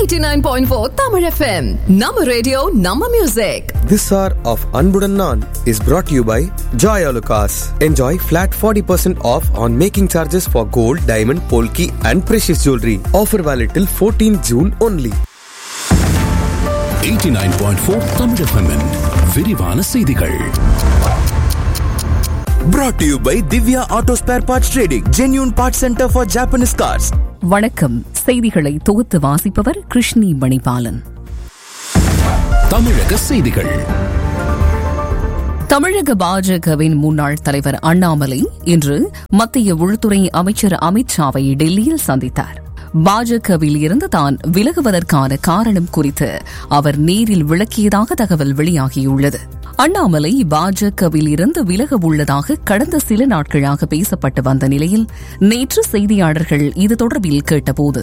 89.4 Tamil FM. Nama radio, Nama music. This hour of Anbudan Naan is brought to you by Joy Alucas. Enjoy flat 40% off on making charges for gold, diamond, polki and precious jewelry. Offer valid till 14 June only. 89.4 Tamil FM விரிவான செய்திகள். Brought to you by Divya Auto Spare Parts Trading, genuine parts center for Japanese cars. வணக்கம். செய்திகளை தொகுத்து வாசிப்பவர் கிருஷ்ணி மணிபாலன். தமிழக செய்திகள். தமிழக பாஜகவின் முன்னாள் தலைவர் அண்ணாமலை இன்று மத்திய உள்துறை அமைச்சர் அமித்ஷாவை டெல்லியில் சந்தித்தார். பாஜகவில் இருந்து தான் விலகுவதற்கான காரணம் குறித்து அவர் நேரில் விளக்கியதாக தகவல் வெளியாகியுள்ளது. அண்ணாமலை பாஜகவில் இருந்து விலக உள்ளதாக கடந்த சில நாட்களாக பேசப்பட்டு வந்த நிலையில் நேற்று செய்தியாளர்கள் இது தொடர்பில் கேட்டபோது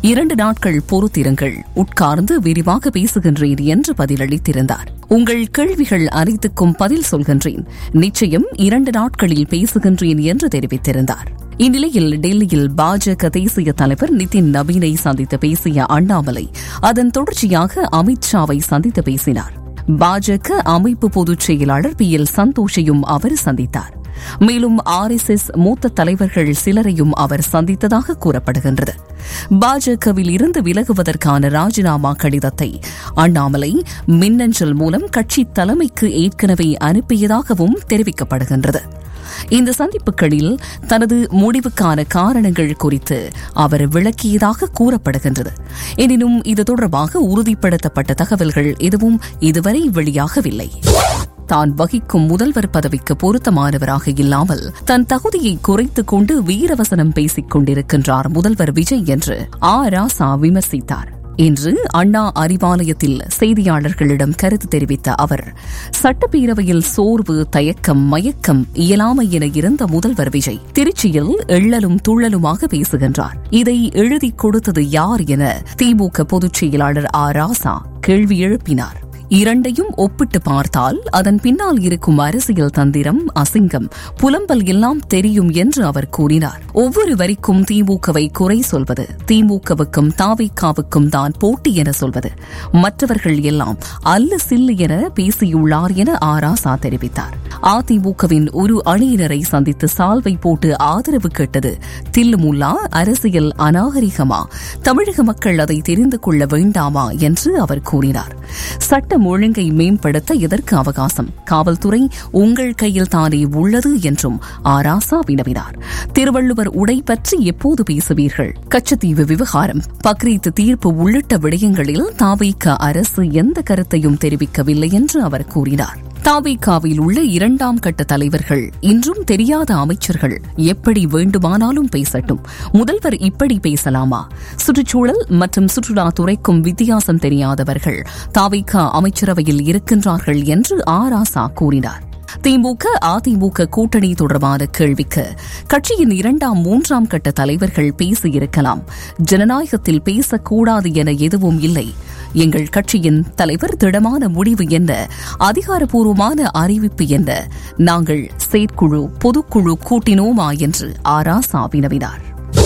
2 நாட்கள் பொறுத்திருங்கள், உட்கார்ந்து விரிவாக பேசுகின்றேன் என்று பதிலளித்திருந்தார். உங்கள் கேள்விகள் அனைத்துக்கும் பதில் சொல்கின்றேன், நிச்சயம் 2 நாட்களில் பேசுகின்றேன் என்று தெரிவித்திருந்தார். இந்நிலையில் டெல்லியில் பாஜக தேசிய தலைவர் நிதின் நபீனை சந்தித்து பேசிய அண்ணாமலை அதன் தொடர்ச்சியாக அமித்ஷாவை சந்தித்து பேசினார். பாஜக அமைப்பு பொதுச் செயலாளர் PL சந்தோஷையும் அவர் சந்தித்தார். மேலும் RSS மூத்த தலைவர்கள் சிலரையும் அவர் சந்தித்ததாக கூறப்படுகின்றது. பாஜகவில் இருந்து விலகுவதற்கான ராஜினாமா கடிதத்தை அண்ணாமலை மின்னஞ்சல் மூலம் கட்சி தலைமைக்கு ஏற்கனவே அனுப்பியதாகவும் தெரிவிக்கப்படுகின்றது. இந்த சந்திப்புகளில் தனது முடிவுக்கான காரணங்கள் குறித்து அவர் விளக்கியதாக கூறப்படுகின்றது. எனினும் இது தொடர்பாக உறுதிப்படுத்தப்பட்ட தகவல்கள் எதுவும் இதுவரை வெளியாகவில்லை. தான் வகிக்கும் முதல்வர் பதவிக்கு பொருத்தமானவராக இல்லாமல் தன் தகுதியை குறைத்துக் கொண்டு வீரவசனம் பேசிக் கொண்டிருக்கின்றார் முதல்வர் விஜய் என்று ராசா விமர்சித்தார். இன்று அண்ணா அறிவாலயத்தில் செய்தியாளர்களிடம் கருத்து தெரிவித்த அவர், சட்டப்பேரவையில் சோர்வு, தயக்கம், மயக்கம், இயலாமை என இருந்த முதல்வர் விஜய் திருச்சியில் எள்ளலும் துள்ளலுமாக பேசுகின்றார். இதை எழுதிக் கொடுத்தது யார் என திமுக பொதுச் செயலாளர் ராசா கேள்வி எழுப்பினார். இரண்டையும் ஒப்பிட்டு பார்த்தால் அதன் பின்னால் இருக்கும் அரசியல் தந்திரம், அசிங்கம், புலம்பல் எல்லாம் தெரியும் என்று அவர் கூறினார். ஒவ்வொரு வரிக்கும் திமுகவை குறை சொல்வது, திமுகவுக்கும் தாவேகாவுக்கும் தான் போட்டி என சொல்வது, மற்றவர்கள் எல்லாம் அல்ல சில்லு என பேசியுள்ளார் என ராசா தெரிவித்தார். அதிமுகவின் ஒரு அணியினரை சந்தித்து சால்வை போட்டு ஆதரவு கேட்டது தில்லுமுல்லா, அரசியல் அநாகரிகமா? தமிழக மக்கள் அதை தெரிந்து கொள்ள வேண்டாமா என்று அவர் கூறினார். சட்ட ஒழுங்கை மேம்படுத்த எதற்கு அவகாசம்? காவல்துறை உங்கள் கையில் தானே உள்ளது என்றும் ராசா வினவினார். திருவள்ளுவர் உடை பற்றி எப்போது பேசுவீர்கள்? கச்சத்தீவு விவகாரம், பக்ரீத் தீர்ப்பு உள்ளிட்ட விடயங்களில் தாவேகா அரசு எந்த கருத்தையும் தெரிவிக்கவில்லை என்று அவர் கூறினார். தாவேகாவில் உள்ள 2ஆம் கட்ட தலைவர்கள், இன்றும் தெரியாத அமைச்சர்கள் எப்படி வேண்டுமானாலும் பேசட்டும், முதல்வர் இப்படி பேசலாமா? சுற்றுச்சூழல் மற்றும் சுற்றுலாத்துறைக்கும் வித்தியாசம் தெரியாதவர்கள் தாவேகா அமைச்சரவையில் இருக்கின்றார்கள் என்று ராசா கூறினார். திமுக அதிமுக கூட்டணி தொடர்பான கேள்விக்கு கட்சியின் 2ஆம் 3ஆம் கட்ட தலைவர்கள் பேசியிருக்கலாம், ஜனநாயகத்தில் பேசக்கூடாது என எதுவும் இல்லை. எங்கள் கட்சியின் தலைவர் திடமான முடிவு என்ன, அதிகாரப்பூர்வமான அறிவிப்பு என்ன, நாங்கள் செயற்குழு பொதுக்குழு கூட்டினோமா என்று ராசா வினவினார்.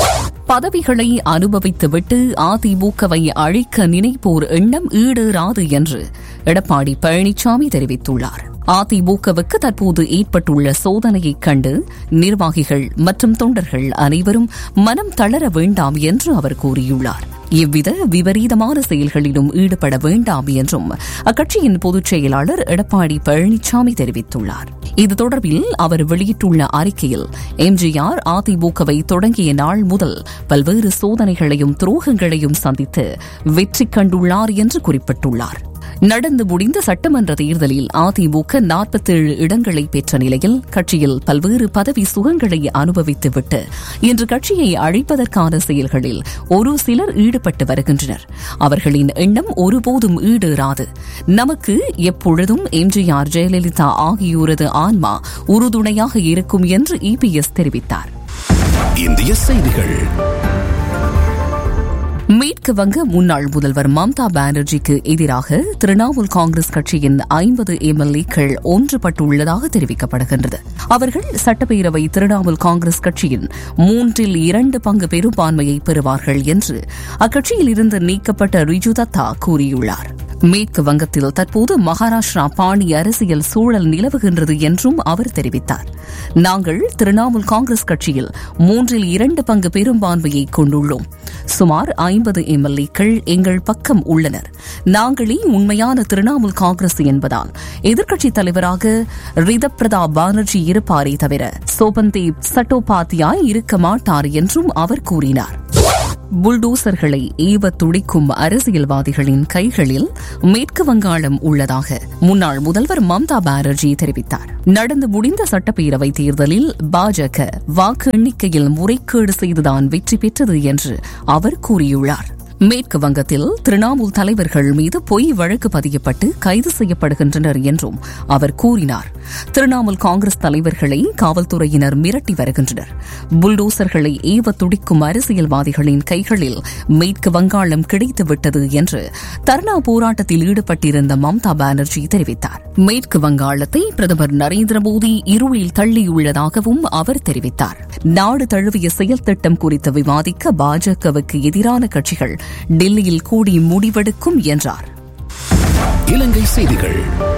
பதவிகளை அனுபவித்துவிட்டு அதிமுகவை அழிக்க நினைப்போர் எண்ணம் ஈடேறாது என்று எடப்பாடி பழனிசாமி தெரிவித்துள்ளார். அதிமுகவுக்கு தற்போது ஏற்பட்டுள்ள சோதனையைக் கண்டு நிர்வாகிகள் மற்றும் தொண்டர்கள் அனைவரும் மனம் தளர வேண்டாம் என்று அவர் கூறியுள்ளார். எவ்வித விபரீதமான செயல்களிலும் ஈடுபட வேண்டாம் என்றும் அக்கட்சியின் பொதுச் செயலாளர் எடப்பாடி பழனிசாமி தெரிவித்துள்ளார். இது தொடர்பில் அவர் வெளியிட்டுள்ள அறிக்கையில், எம்ஜிஆர் அதிமுகவை தொடங்கிய நாள் முதல் பல்வேறு சோதனைகளையும் துரோகங்களையும் சந்தித்து வெற்றி கண்டுள்ளார் என்று குறிப்பிட்டுள்ளார். நடந்து முடிந்த சட்டமன்ற தேர்தலில் அதிமுக 47 இடங்களை பெற்ற நிலையில் கட்சியில் பல்வேறு பதவி சுகங்களை அனுபவித்துவிட்டு இன்று கட்சியை அழிப்பதற்கான செயல்களில் ஒரு சிலர் ஈடுபட்டு வருகின்றனர். அவர்களின் எண்ணம் ஒருபோதும் ஈடேறாது. நமக்கு எப்பொழுதும் எம்ஜிஆர், ஜெயலலிதா ஆகியோரது ஆன்மா உறுதுணையாக இருக்கும் என்று EPS தெரிவித்தார். இந்திய செய்திகள். மேற்கு வங்க முன்னாள் முதல்வர் மம்தா பானர்ஜிக்கு எதிராக திரிணாமுல் காங்கிரஸ் கட்சியின் 50 எம்எல்ஏக்கள் ஒன்றுபட்டுள்ளதாக தெரிவிக்கப்படுகின்றது. அவர்கள் சட்டப்பேரவை திரிணாமுல் காங்கிரஸ் கட்சியின் 2/3 பெரும்பான்மையை பெறுவார்கள் என்று அக்கட்சியில் இருந்து நீக்கப்பட்ட ரிஜு தத்தா கூறியுள்ளார். மேற்கு வங்கத்தில் தற்போது மகாராஷ்டிரா பாணி அரசியல் சூழல் நிலவுகின்றது என்றும் அவர் தெரிவித்தார். நாங்கள் திரிணாமுல் காங்கிரஸ் கட்சியில் 2/3 பெரும்பான்மையை கொண்டுள்ளோம். சுமார் 50 எம்எல்ஏக்கள் எங்கள் பக்கம் உள்ளனர். நாங்களே உண்மையான திரிணாமுல் காங்கிரஸ் என்பதால் எதிர்க்கட்சித் தலைவராக ரிதப்ரதா பானர்ஜி இருப்பாரே தவிர சோபந்தேவ் சட்டோபாத்யாய் இருக்க மாட்டார் என்றும் அவர் கூறினார். புல்டோசர்களை ஏவ துடிக்கும் அரசியல்வாதிகளின் கைகளில் மேற்கு வங்காளம் உள்ளதாக முன்னாள் முதல்வர் மம்தா பானர்ஜி தெரிவித்தார். நடந்து முடிந்த சட்டப்பேரவை தேர்தலில் பாஜக வாக்கு எண்ணிக்கையில் முறைகேடு செய்துதான் வெற்றி பெற்றது என்று அவர் கூறியுள்ளார். மேற்கு வங்கத்தில் திரிணாமுல் தலைவர்கள் மீது பொய் வழக்கு பதியப்பட்டு கைது செய்யப்படுகின்றனர் என்றும் அவர் கூறினார். திரிணாமுல் காங்கிரஸ் தலைவர்களை காவல்துறையினர் மிரட்டி வருகின்றனர். புல்டோசர்களை ஏவ துடிக்கும் அரசியல்வாதிகளின் கைகளில் மேற்கு வங்காளம் கிடைத்துவிட்டது என்று தர்ணா போராட்டத்தில் ஈடுபட்டிருந்த மம்தா பானர்ஜி தெரிவித்தார். மேற்கு வங்காளத்தை பிரதமர் நரேந்திர மோடி இருளில் தள்ளியுள்ளதாகவும் அவர் தெரிவித்தார். நாடு தழுவிய செயல் திட்டம் குறித்து விவாதிக்க பாஜகவுக்கு எதிரான கட்சிகள் டெல்லியில் கூடி முடிவெடுக்கும் என்றார். இலங்கை செய்திகள்.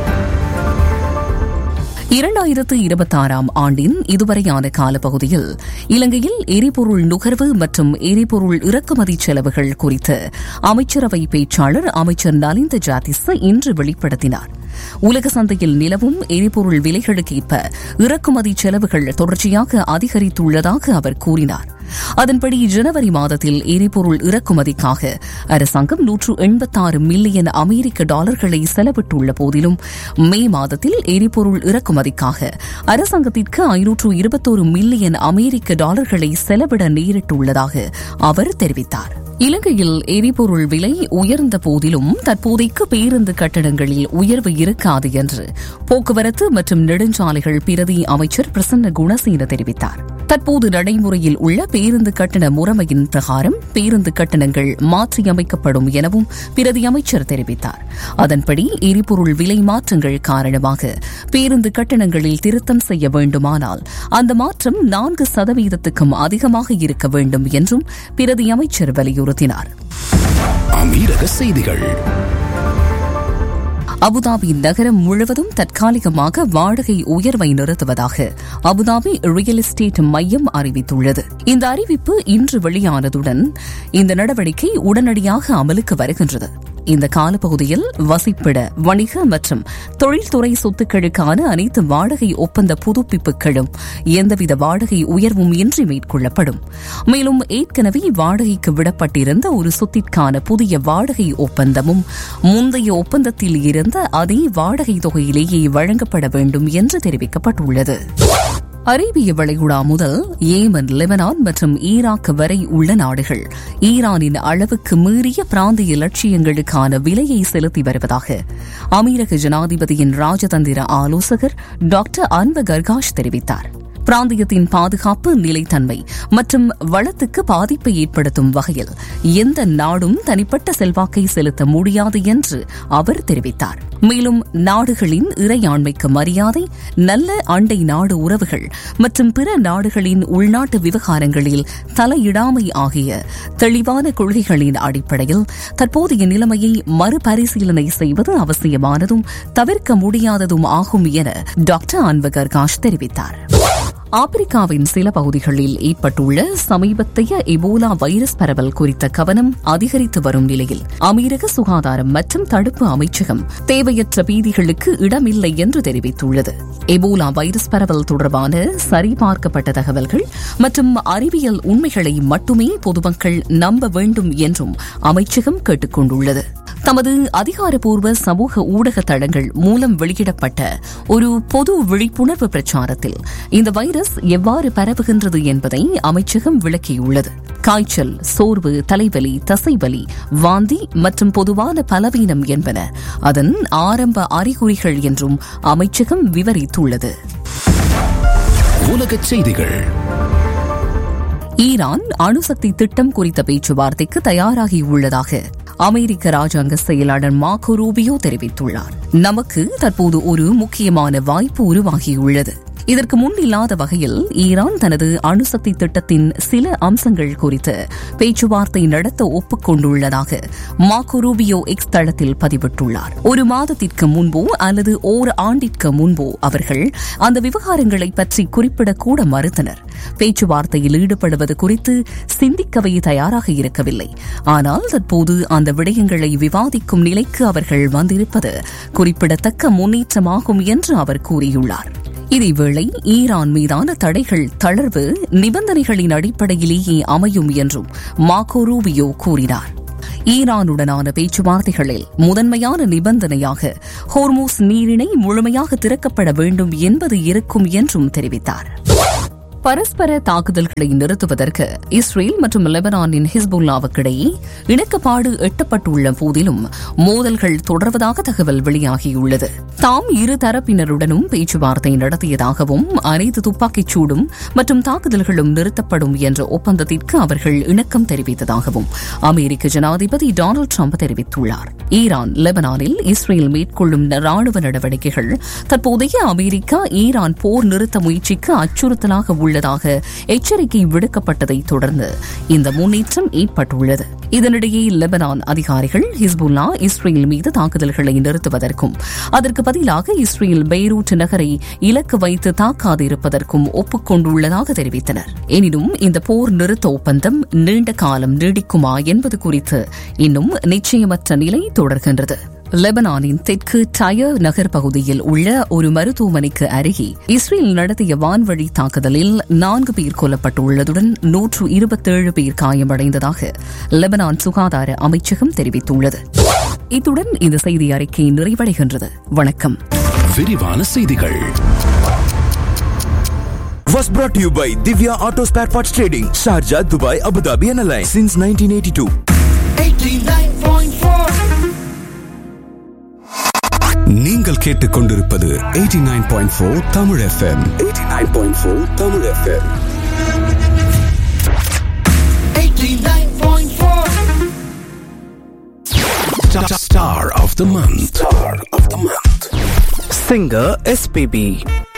2026 ஆண்டின் இதுவரையான காலப்பகுதியில் இலங்கையில் எரிபொருள் நுகர்வு மற்றும் எரிபொருள் இறக்குமதி செலவுகள் குறித்து அமைச்சரவை பேச்சாளர் அமைச்சர் நலிந்த ஜாதிஸ் இன்று வெளிப்படுத்தினார். உலக சந்தையில் நிலவும் எரிபொருள் விலைகளுக்கேற்ப இறக்குமதி செலவுகள் தொடர்ச்சியாக அதிகரித்துள்ளதாக அவர் கூறினார். அதன்படி ஜனவரி மாதத்தில் எரிபொருள் இறக்குமதிக்காக அரசாங்கம் 186 மில்லியன் அமெரிக்க டாலர்களை செலவிட்டுள்ள போதிலும் மே மாதத்தில் எரிபொருள் இறக்குமதிக்காக அரசாங்கத்திற்கு 521 மில்லியன் அமெரிக்க டாலர்களை செலவிட நேரிட்டுள்ளதாக அவர் தெரிவித்தார். இலங்கையில் எரிபொருள் விலை உயர்ந்த போதிலும் தற்போதைக்கு பேருந்து கட்டணங்களில் உயர்வு இருக்காது என்று போக்குவரத்து மற்றும் நெடுஞ்சாலைகள் பிரதி அமைச்சர் பிரசன்ன குணசேன தெரிவித்தார். தற்போது நடைமுறையில் உள்ள பேருந்து கட்டண முறைமையின் பிரகாரம் பேருந்து கட்டணங்கள் மாற்றியமைக்கப்படும் எனவும் பிரதி அமைச்சர் தெரிவித்தார். அதன்படி எரிபொருள் விலை மாற்றங்கள் காரணமாக பேருந்து கட்டணங்களில் திருத்தம் செய்ய வேண்டுமானால் அந்த மாற்றம் 4% அதிகமாக இருக்க வேண்டும் என்றும் பிரதி அமைச்சர் வலியுறுத்தினார். அமீரக செய்திகள். அபுதாபி நகரம் முழுவதும் தற்காலிகமாக வாடகை உயர்வை நிறுத்துவதாக அபுதாபி ரியல் எஸ்டேட் மையம் அறிவித்துள்ளது. இந்த அறிவிப்பு இன்று வெளியானதுடன் இந்த நடவடிக்கை உடனடியாக அமலுக்கு வருகின்றது. இந்த காலப்பகுதியில் வசிப்பிட, வணிக மற்றும் தொழில்துறை சொத்துக்களுக்கான அனைத்து வாடகை ஒப்பந்த புதுப்பிப்புகளும் எந்தவித வாடகை உயர்வும் இன்றி மேற்கொள்ளப்படும். மேலும் ஏற்கனவே வாடகைக்கு விடப்பட்டிருந்த ஒரு சொத்திற்கான புதிய வாடகை ஒப்பந்தமும் முந்தைய ஒப்பந்தத்தில் இருந்த அதே வாடகை தொகையிலேயே வழங்கப்பட வேண்டும் என்று தெரிவிக்கப்பட்டுள்ளது. அரேபிய வளைகுடா முதல் ஏமன், லெபனான் மற்றும் ஈராக் வரை உள்ள நாடுகள் ஈரானின் அளவுக்கு மீறிய பிராந்திய லட்சியங்களுக்கான விலையை செலுத்தி வருவதாக அமீரக ஜனாதிபதியின் ராஜதந்திர ஆலோசகர் டாக்டர் அன்வர் கர்காஷ் தெரிவித்தார். பிராந்தியத்தின் பாதுகாப்பு, நிலைத்தன்மை மற்றும் வளத்துக்கு பாதிப்பை ஏற்படுத்தும் வகையில் எந்த நாடும் தனிப்பட்ட செல்வாக்கை செலுத்த முடியாது என்று அவர் தெரிவித்தார். மேலும் நாடுகளின் இறையாண்மைக்கு மரியாதை, நல்ல அண்டை நாடு உறவுகள் மற்றும் பிற நாடுகளின் உள்நாட்டு விவகாரங்களில் தலையிடாமை ஆகிய தெளிவான கொள்கைகளின் அடிப்படையில் தற்போதைய நிலைமையை மறுபரிசீலனை செய்வது அவசியமானதும் தவிர்க்க முடியாததும் ஆகும் என டாக்டர் அன்வர் கர்காஷ் தெரிவித்தார். ஆப்பிரிக்காவின் சில பகுதிகளில் ஏற்பட்டுள்ள சமீபத்திய எபோலா வைரஸ் பரவல் குறித்த கவனம் அதிகரித்து வரும் நிலையில் அமீரக சுகாதாரம் மற்றும் தடுப்பு அமைச்சகம் தேவையற்ற பீதிகளுக்கு இடமில்லை என்று தெரிவித்துள்ளது. எபோலா வைரஸ் பரவல் தொடர்பான சரிபார்க்கப்பட்ட தகவல்கள் மற்றும் அறிவியல் உண்மைகளை மட்டுமே பொதுமக்கள் நம்ப வேண்டும் என்றும் அமைச்சகம் கேட்டுக் கொண்டுள்ளது. தமது அதிகாரப்பூர்வ சமூக ஊடக தளங்கள் மூலம் வெளியிடப்பட்ட ஒரு பொது விழிப்புணர்வு பிரச்சாரத்தில் இந்த வைரஸ் எவ்வாறு பரவுகின்றது என்பதை அமைச்சகம் விளக்கியுள்ளது. காய்ச்சல், சோர்வு, தலைவலி, தசைவலி, வாந்தி மற்றும் பொதுவான பலவீனம் என்பன அதன் ஆரம்ப அறிகுறிகள் என்றும் அமைச்சகம் விவரித்துள்ளது. உலகச் செய்திகள். ஈரான் அணுசக்தி திட்டம் குறித்த பேச்சுவார்த்தைக்கு தயாராகியுள்ளதாக அமெரிக்க ராஜாங்க செயலாளர் மார்கோ ரூபியோ தெரிவித்துள்ளார். நமக்கு தற்போது ஒரு முக்கியமான வாய்ப்பு உருவாகியுள்ளது. இதற்கு முன் இல்லாத வகையில் ஈரான் தனது அணுசக்தி திட்டத்தின் சில அம்சங்கள் குறித்து பேச்சுவார்த்தை நடத்த ஒப்புக்கொண்டுள்ளதாக மார்கோ ரூபியோ எக்ஸ் தளத்தில் பதிவிட்டுள்ளார். ஒரு மாதத்திற்கு முன்போ அல்லது ஓராண்டிற்கு முன்போ அவர்கள் அந்த விவகாரங்களை பற்றி குறிப்பிடக்கூட மறுத்தனர். பேச்சுவார்த்தையில் ஈடுபடுவது குறித்து சிந்திக்கவே தயாராக இருக்கவில்லை. ஆனால் தற்போது அந்த விடயங்களை விவாதிக்கும் நிலைக்கு அவர்கள் வந்திருப்பது குறிப்பிடத்தக்க முன்னேற்றமாகும் என்று அவர் கூறியுள்ளார். இதேவேளை ஈரான் மீதான தடைகள் தளர்வு நிபந்தனைகளின் அடிப்படையிலேயே அமையும் என்றும் மார்கோ ரூபியோ கூறினார். ஈரானுடனான பேச்சுவார்த்தைகளில் முதன்மையான நிபந்தனையாக ஹோர்மூஸ் நீரிணை முழுமையாக திறக்கப்பட வேண்டும் என்பது இருக்கும் என்றும் தெரிவித்தார். பரஸ்பர தாக்குதல்களை நிறுத்துவதற்கு இஸ்ரேல் மற்றும் லெபனானின் ஹிஸ்புல்லாவுக்கிடையே இணக்கப்பாடு எட்டப்பட்டுள்ள போதிலும் மோதல்கள் தொடர்வதாக தகவல் வெளியாகியுள்ளது. தாம் இரு தரப்பினருடனும் பேச்சுவார்த்தை நடத்தியதாகவும் அனைத்து துப்பாக்கிச் சூடும் மற்றும் தாக்குதல்களும் நிறுத்தப்படும் என்ற ஒப்பந்தத்திற்கு அவர்கள் இணக்கம் தெரிவித்ததாகவும் அமெரிக்க ஜனாதிபதி டொனால்டு டிரம்ப் தெரிவித்துள்ளார். ஈரான் லெபனானில் இஸ்ரேல் மேற்கொள்ளும் ராணுவ நடவடிக்கைகள் தற்போதைய அமெரிக்கா ஈரான் போர் நிறுத்த முயற்சிக்கு அச்சுறுத்தலாக உள்ளதாக எச்சரிக்கை விடுக்கப்பட்டதை தொடர்ந்து இந்த முன்னேற்றம் ஏற்பட்டுள்ளது. இதனிடையே லெபனான் அதிகாரிகள் ஹிஸ்புல்லா இஸ்ரேல் மீது தாக்குதல்களை நிறுத்துவதற்கும் அதற்கு பதிலாக இஸ்ரேல் பெய்ரூட் நகரை இலக்கு வைத்து தாக்காதிருப்பதற்கும் ஒப்புக்கொண்டுள்ளதாக தெரிவித்தனர். எனினும் இந்த போர் நிறுத்த ஒப்பந்தம் நீண்ட காலம் நீடிக்குமா என்பது குறித்து இன்னும் நிச்சயமற்ற நிலை தொடர்கின்றது. லெபனானின் தெற்கு டயர் நகர் பகுதியில் உள்ள ஒரு மருத்துவமனைக்கு அருகே இஸ்ரேல் நடத்திய வான்வழி தாக்குதலில் 4 பேர் கொல்லப்பட்டுள்ளதுடன் 127 பேர் காயமடைந்ததாக லெபனான் சுகாதார அமைச்சகம் தெரிவித்துள்ளது. இத்துடன் இந்த செய்தி அறிக்கை நிறைவடைகின்றது. வணக்கம். விரிவான செய்திகள் Was brought to you by Divya Auto Spare Parts Trading, Sharjah, Dubai, Abu Dhabi and Alliance since 1982. 89.4 நீங்கள் கேட்டுக்கொண்டிருப்பது 89.4 Tamil FM. 89.4 Tamil FM. 89.4 Star of the month. Singer SPB.